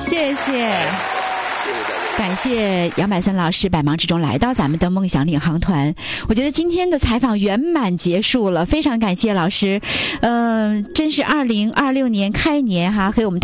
谢谢。感谢杨百森老师百忙之中来到咱们的梦想领航团，我觉得今天的采访圆满结束了，非常感谢老师。真是2026年开年哈，给我们